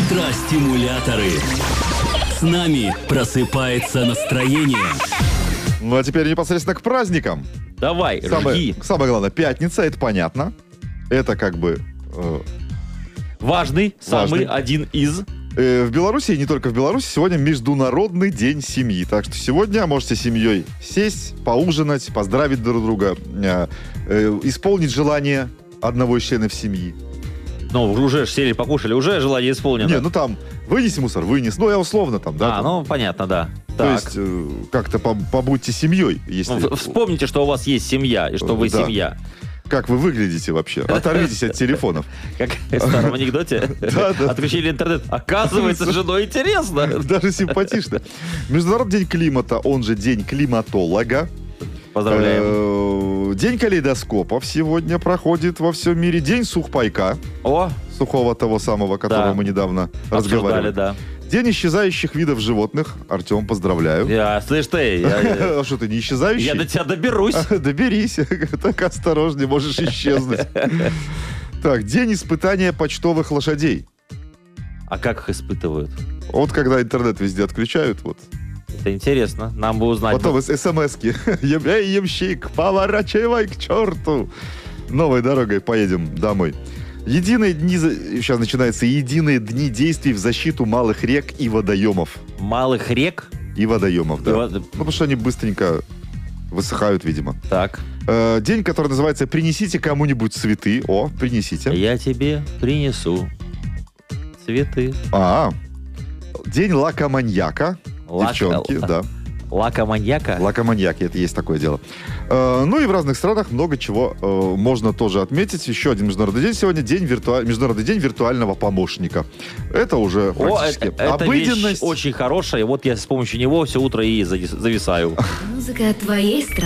Утро-стимуляторы. С нами просыпается настроение. Ну, а теперь непосредственно к праздникам. Давай, жги. Самое главное, пятница, это понятно. Это как бы... Важный, самый один из... В Беларуси, и не только в Беларуси, сегодня Международный день семьи. Так что сегодня можете с семьей сесть, поужинать, поздравить друг друга, исполнить желание одного из членов семьи. Ну, уже сели, покушали, уже желание исполнено. Не, ну там, вынеси мусор, вынес. Ну, я условно там, да. Ну, понятно, да. То есть, как-то побудьте семьей, если... Ну, вспомните, что у вас есть семья, и что вы семья. Как вы выглядите вообще? Оторвитесь от телефонов. Как в старом анекдоте. Да. Отключили интернет. Оказывается, женой интересно. Даже симпатично. Международный день климата, он же день климатолога. Поздравляем. День калейдоскопов сегодня проходит во всем мире. День сухпайка. О! Сухого того самого, которого мы недавно разговаривали. Да. День исчезающих видов животных. Артем, поздравляю. Слышь ты. А что, ты не исчезающий? Я до тебя доберусь. Доберись. Так осторожнее, можешь исчезнуть. Так, день испытания почтовых лошадей. А как их испытывают? Вот когда интернет везде отключают, вот. Это интересно. Нам бы узнать. Потом смс-ки. Эй, ямщик, поворачивай к черту. Новой дорогой поедем домой. Сейчас начинаются единые дни действий в защиту малых рек и водоемов. Малых рек? И водоемов, да. Ну, потому что они быстренько высыхают, видимо. Так. День, который называется «Принесите кому-нибудь цветы». О, принесите. Я тебе принесу цветы. День лакоманьяка. Девчонки, да. Лакоманьяка? Лакоманьяки, это есть такое дело. Ну и в разных странах много чего можно тоже отметить. Еще один международный день сегодня, Международный день виртуального помощника. Это уже практически обыденность. Вещь очень хорошая. Вот я с помощью него все утро и зависаю. Музыка твоей страны.